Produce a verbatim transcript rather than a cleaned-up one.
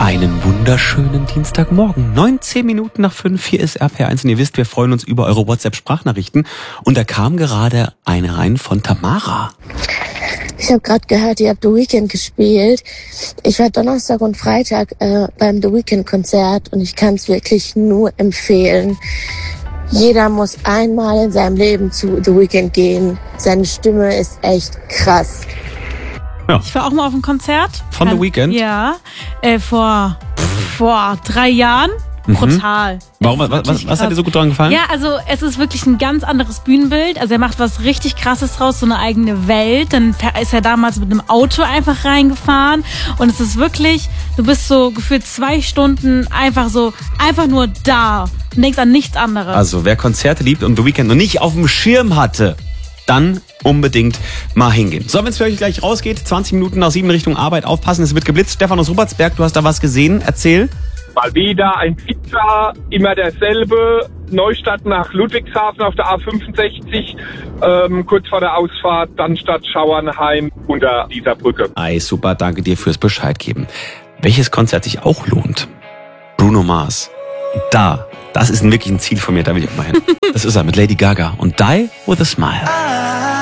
Einen wunderschönen Dienstagmorgen. neunzehn Minuten nach fünf, hier ist R P R eins und ihr wisst, wir freuen uns über eure WhatsApp-Sprachnachrichten. Und da kam gerade eine rein von Tamara. Ich habe gerade gehört, ihr habt The Weeknd gespielt. Ich war Donnerstag und Freitag äh, beim The Weeknd-Konzert und ich kann es wirklich nur empfehlen. Jeder muss einmal in seinem Leben zu The Weeknd gehen. Seine Stimme ist echt krass. Ja. Ich war auch mal auf einem Konzert. Von The Weeknd? Ja, äh, vor, pff, vor drei Jahren. Brutal. Mhm. Warum? Was, was, was hat dir so gut dran gefallen? Ja, also es ist wirklich ein ganz anderes Bühnenbild. Also er macht was richtig Krasses draus, so eine eigene Welt. Dann ist er damals mit einem Auto einfach reingefahren. Und es ist wirklich, du bist so gefühlt zwei Stunden einfach so, einfach nur da und denkst an nichts anderes. Also wer Konzerte liebt und The Weeknd noch nicht auf dem Schirm hatte, dann unbedingt mal hingehen. So, wenn es für euch gleich rausgeht, zwanzig Minuten nach sieben Richtung Arbeit, aufpassen, es wird geblitzt. Stefan aus Rupertsberg, du hast da was gesehen, erzähl. Mal wieder ein Pizza, immer derselbe, Neustadt nach Ludwigshafen auf der A fünfundsechzig, ähm, kurz vor der Ausfahrt, dann Stadt Schauernheim unter dieser Brücke. Ei, super, danke dir fürs Bescheid geben. Welches Konzert sich auch lohnt? Bruno Mars. Da, das ist wirklich ein Ziel von mir, da will ich auch mal hin. Das ist er mit Lady Gaga und Die With A Smile.